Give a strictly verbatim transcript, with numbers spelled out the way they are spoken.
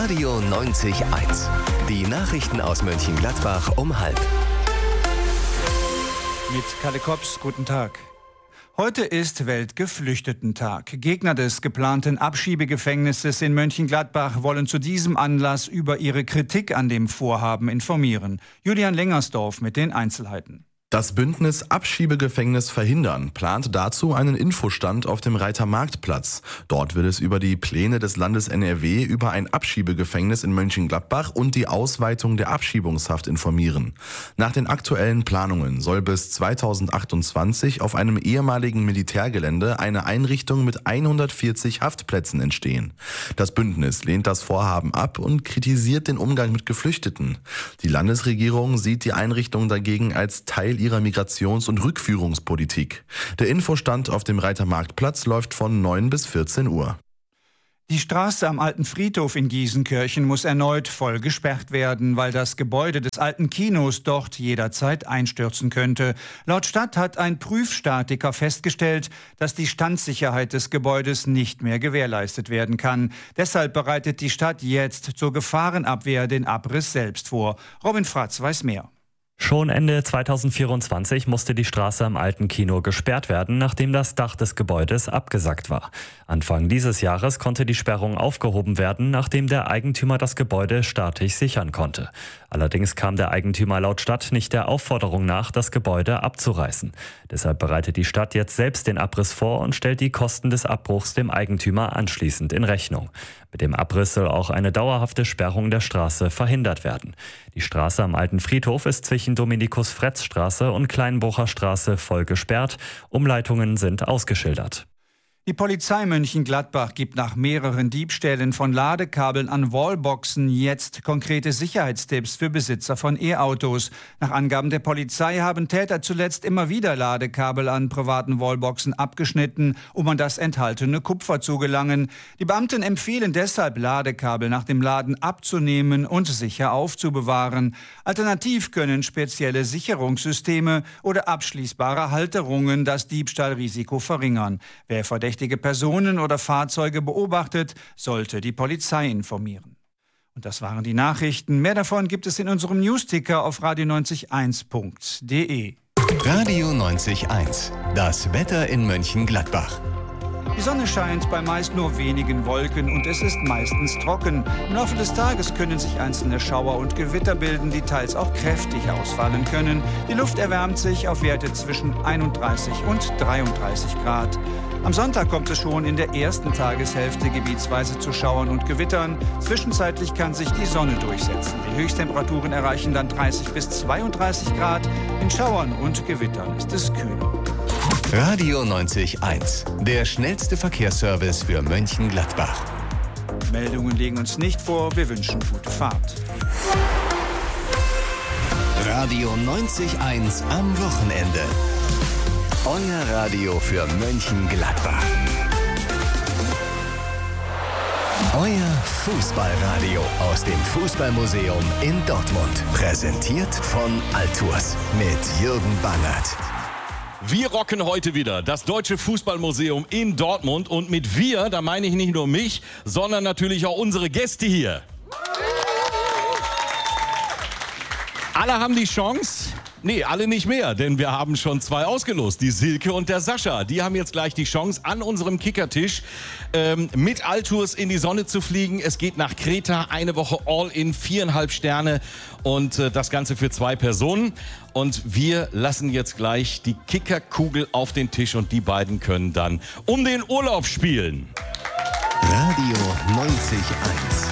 Radio neunzig Komma eins. Die Nachrichten aus Mönchengladbach um halb. Mit Kalle Kops, guten Tag. Heute ist Weltgeflüchtetentag. Gegner des geplanten Abschiebegefängnisses in Mönchengladbach wollen zu diesem Anlass über ihre Kritik an dem Vorhaben informieren. Julian Lengersdorf mit den Einzelheiten. Das Bündnis Abschiebegefängnis verhindern plant dazu einen Infostand auf dem Reiter-Markt-Platz. Dort wird es über die Pläne des Landes N R W über ein Abschiebegefängnis in Mönchengladbach und die Ausweitung der Abschiebungshaft informieren. Nach den aktuellen Planungen soll bis zweitausendachtundzwanzig auf einem ehemaligen Militärgelände eine Einrichtung mit hundertvierzig Haftplätzen entstehen. Das Bündnis lehnt das Vorhaben ab und kritisiert den Umgang mit Geflüchteten. Die Landesregierung sieht die Einrichtung dagegen als Teil ihrer Migrations- und Rückführungspolitik. Der Infostand auf dem Reiter-Markt-Platz läuft von neun bis vierzehn Uhr. Die Straße am Alten Friedhof in Gießenkirchen muss erneut voll gesperrt werden, weil das Gebäude des alten Kinos dort jederzeit einstürzen könnte. Laut Stadt hat ein Prüfstatiker festgestellt, dass die Standsicherheit des Gebäudes nicht mehr gewährleistet werden kann. Deshalb bereitet die Stadt jetzt zur Gefahrenabwehr den Abriss selbst vor. Robin Fratz weiß mehr. Schon Ende zweitausendvierundzwanzig musste die Straße am Alten Kino gesperrt werden, nachdem das Dach des Gebäudes abgesackt war. Anfang dieses Jahres konnte die Sperrung aufgehoben werden, nachdem der Eigentümer das Gebäude statisch sichern konnte. Allerdings kam der Eigentümer laut Stadt nicht der Aufforderung nach, das Gebäude abzureißen. Deshalb bereitet die Stadt jetzt selbst den Abriss vor und stellt die Kosten des Abbruchs dem Eigentümer anschließend in Rechnung. Mit dem Abriss soll auch eine dauerhafte Sperrung der Straße verhindert werden. Die Straße am Alten Friedhof ist zwischen Dominikus-Fretz-Straße und Kleinbrucher Straße voll gesperrt. Umleitungen sind ausgeschildert. Die Polizei Mönchengladbach gibt nach mehreren Diebstählen von Ladekabeln an Wallboxen jetzt konkrete Sicherheitstipps für Besitzer von E-Autos. Nach Angaben der Polizei haben Täter zuletzt immer wieder Ladekabel an privaten Wallboxen abgeschnitten, um an das enthaltene Kupfer zu gelangen. Die Beamten empfehlen deshalb, Ladekabel nach dem Laden abzunehmen und sicher aufzubewahren. Alternativ können spezielle Sicherungssysteme oder abschließbare Halterungen das Diebstahlrisiko verringern. Wer verdächtige Personen oder Fahrzeuge beobachtet, sollte die Polizei informieren. Und das waren die Nachrichten. Mehr davon gibt es in unserem Newsticker auf radio neunzig eins punkt de. Radio neunzig Komma eins. Das Wetter in Mönchengladbach. Die Sonne scheint bei meist nur wenigen Wolken und es ist meistens trocken. Im Laufe des Tages können sich einzelne Schauer und Gewitter bilden, die teils auch kräftig ausfallen können. Die Luft erwärmt sich auf Werte zwischen einunddreißig und dreiunddreißig Grad. Am Sonntag kommt es schon in der ersten Tageshälfte gebietsweise zu Schauern und Gewittern. Zwischenzeitlich kann sich die Sonne durchsetzen. Die Höchsttemperaturen erreichen dann dreißig bis zweiunddreißig Grad. In Schauern und Gewittern ist es kühler. Radio neunzig Komma eins. Der schnellste Verkehrsservice für Mönchengladbach. Meldungen liegen uns nicht vor. Wir wünschen gute Fahrt. Radio neunzig Komma eins am Wochenende. Euer Radio für Mönchengladbach. Euer Fußballradio aus dem Fußballmuseum in Dortmund. Präsentiert von Altours mit Jürgen Bangert. Wir rocken heute wieder das Deutsche Fußballmuseum in Dortmund. Und mit wir, da meine ich nicht nur mich, sondern natürlich auch unsere Gäste hier. Alle haben die Chance... Nee, alle nicht mehr, denn wir haben schon zwei ausgelost, die Silke und der Sascha. Die haben jetzt gleich die Chance, an unserem Kickertisch ähm, mit Altours in die Sonne zu fliegen. Es geht nach Kreta, eine Woche All-in, viereinhalb Sterne und äh, das Ganze für zwei Personen. Und wir lassen jetzt gleich die Kickerkugel auf den Tisch und die beiden können dann um den Urlaub spielen. Radio neunzig Komma eins.